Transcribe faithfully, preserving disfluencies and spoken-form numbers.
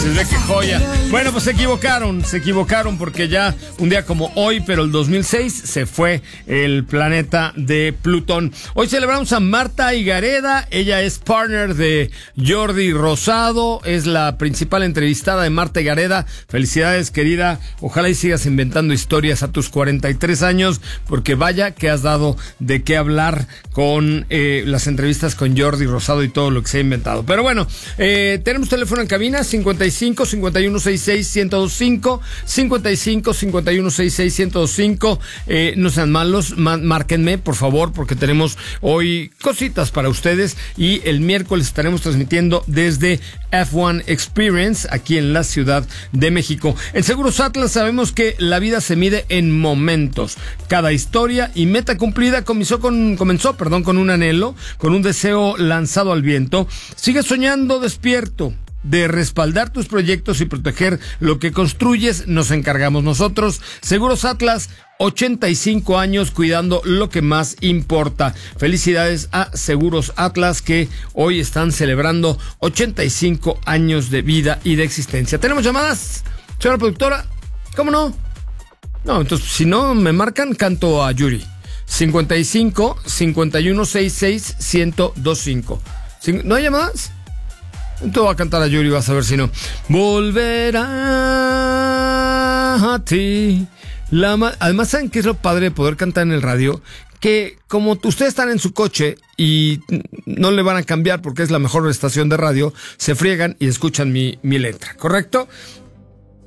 manches, ve qué joya. Bueno, pues se equivocaron, se equivocaron porque ya un día como hoy, pero el dos mil seis, se fue el planeta de Plutón. Hoy celebramos a Marta Higareda, ella es partner de Jordi Rosado, es la principal entrevistada de Marta Higareda. Felicidades, querida, ojalá y sigas inventando historias a tus cuarenta y tres años, porque vaya que has dado de qué hablar con eh, las entrevistas con Jordi Rosado y todo lo que se ha inventado. Pero bueno, eh, tenemos teléfono en cabina, cincuenta y cinco, cincuenta y uno, sesenta y seis, ciento veinticinco, cincuenta y cinco, cincuenta y uno, sesenta y seis, ciento veinticinco. Eh, no sean malos, márquenme, por favor, porque tenemos hoy cositas para ustedes y el miércoles estaremos transmitiendo desde F uno Experience aquí en la Ciudad de México. En Seguros Atlas sabemos que la vida se mide en momentos. Cada historia y meta cumplida comenzó con, comenzó, perdón, con un anhelo, con un deseo lanzado al viento. Sigue soñando despierto. De respaldar tus proyectos y proteger lo que construyes, nos encargamos nosotros. Seguros Atlas, ochenta y cinco años cuidando lo que más importa. Felicidades a Seguros Atlas, que hoy están celebrando ochenta y cinco años de vida y de existencia. ¿Tenemos llamadas, señora productora? ¿Cómo no? No, entonces si no me marcan, canto a Yuri. cincuenta y cinco, cincuenta y uno, sesenta y seis, ciento veinticinco. ¿No hay llamadas? Entonces voy a cantar a Yuri, vas a ver si no. Volverá a ti. La ma- Además, ¿saben qué es lo padre de poder cantar en el radio? Que como ustedes están en su coche y no le van a cambiar porque es la mejor estación de radio, se friegan y escuchan mi, mi letra, ¿correcto?